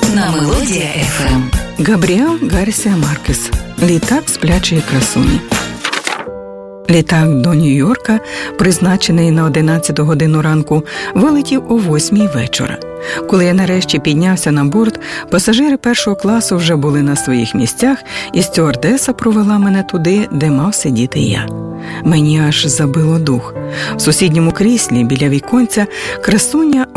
на Мелодія FM. Габріел Гарсія Маркес. Літак сплячої красуні. Літак до Нью-Йорка, призначений на 11 годину ранку, вилетів о 8 вечора. Коли я нарешті піднявся на борт, пасажири першого класу вже були на своїх місцях, і стюардеса провела мене туди, де мав сидіти я. Мені аж забило дух. В сусідньому кріслі біля віконця красуня